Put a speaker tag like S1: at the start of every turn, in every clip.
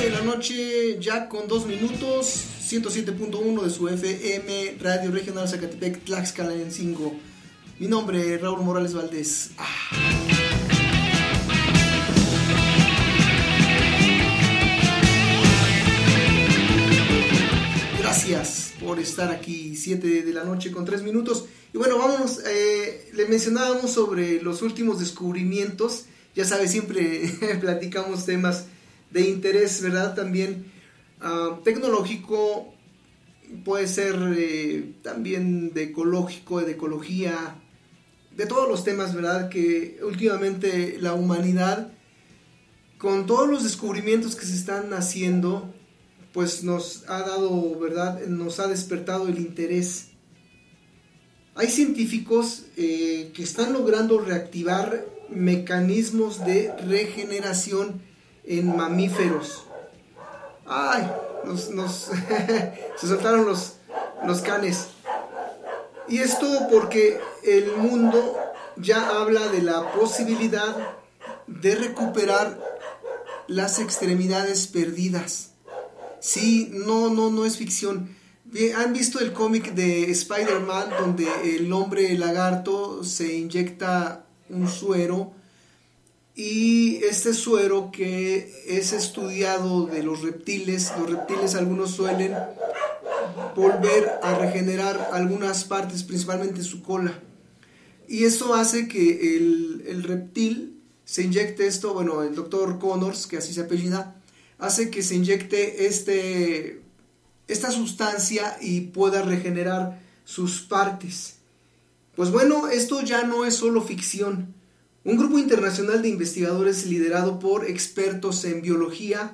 S1: de la noche, ya con 2 minutos, 107.1 de su FM, Radio Regional Zacatepec, Tlaxcalancingo. Mi nombre es Raúl Morales Valdés. Gracias por estar aquí, 7 de la noche con 3 minutos. Y bueno, vámonos, le mencionábamos sobre los últimos descubrimientos. Ya sabes, siempre platicamos temas de interés, ¿verdad? También tecnológico, puede ser también de ecológico, de ecología, de todos los temas, ¿verdad? Que últimamente la humanidad, con todos los descubrimientos que se están haciendo, pues nos ha dado, ¿verdad? Nos ha despertado el interés. Hay científicos que están logrando reactivar mecanismos de regeneración en mamíferos. ¡Ay! Se soltaron los canes. Y esto porque el mundo ya habla de la posibilidad de recuperar las extremidades perdidas. Sí, no es ficción. ¿Han visto el cómic de Spider-Man donde el hombre lagarto se inyecta un suero? Y este suero, que es estudiado de los reptiles algunos suelen volver a regenerar algunas partes, principalmente su cola. Y eso hace que el reptil se inyecte esto, bueno, el doctor Connors, que así se apellida, hace que se inyecte esta sustancia y pueda regenerar sus partes. Pues bueno, esto ya no es solo ficción. Un grupo internacional de investigadores liderado por expertos en biología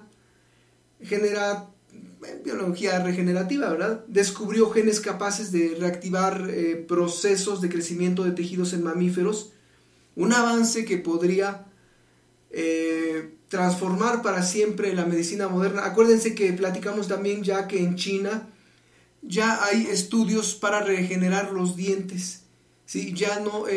S1: regenerativa, ¿verdad? Descubrió genes capaces de reactivar procesos de crecimiento de tejidos en mamíferos, un avance que podría transformar para siempre la medicina moderna. Acuérdense que platicamos también ya que en China ya hay estudios para regenerar los dientes, ¿sí? Ya no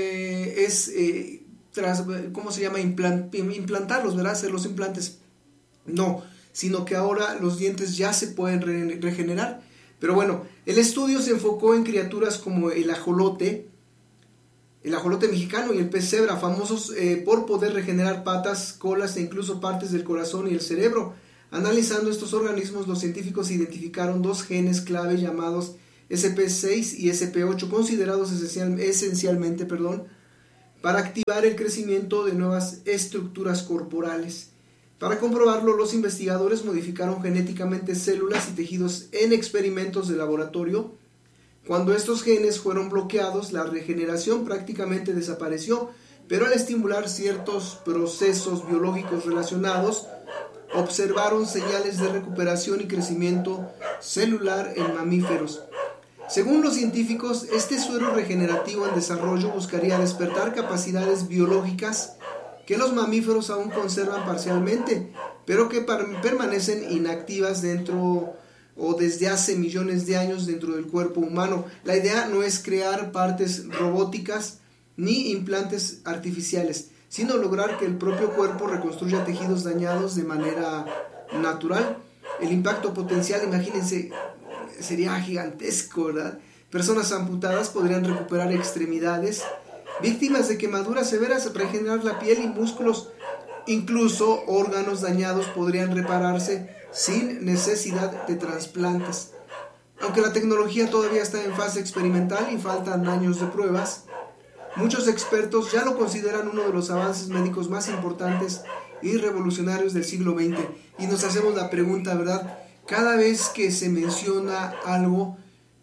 S1: ¿cómo se llama? Implantarlos, ¿verdad? Hacer los implantes. No, sino que ahora los dientes ya se pueden regenerar. Pero bueno, el estudio se enfocó en criaturas como el ajolote mexicano y el pez cebra, famosos por poder regenerar patas, colas e incluso partes del corazón y el cerebro. Analizando estos organismos, los científicos identificaron 2 genes clave llamados SP6 y SP8, considerados esencialmente para activar el crecimiento de nuevas estructuras corporales. Para comprobarlo, los investigadores modificaron genéticamente células y tejidos en experimentos de laboratorio. Cuando estos genes fueron bloqueados, la regeneración prácticamente desapareció, pero al estimular ciertos procesos biológicos relacionados, observaron señales de recuperación y crecimiento celular en mamíferos. Según los científicos, este suero regenerativo en desarrollo buscaría despertar capacidades biológicas que los mamíferos aún conservan parcialmente, pero que permanecen inactivas dentro o desde hace millones de años dentro del cuerpo humano. La idea no es crear partes robóticas ni implantes artificiales, sino lograr que el propio cuerpo reconstruya tejidos dañados de manera natural. El impacto potencial, imagínense, sería gigantesco, ¿verdad? Personas amputadas podrían recuperar extremidades, víctimas de quemaduras severas regenerar la piel y músculos, incluso órganos dañados podrían repararse sin necesidad de trasplantes. Aunque la tecnología todavía está en fase experimental y faltan años de pruebas, muchos expertos ya lo consideran uno de los avances médicos más importantes y revolucionarios del siglo XX. Y nos hacemos la pregunta, ¿verdad? Cada vez que se menciona algo,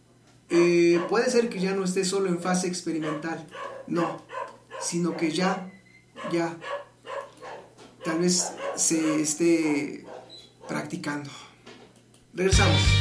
S1: puede ser que ya no esté solo en fase experimental, no, sino que ya, tal vez se esté practicando. Regresamos.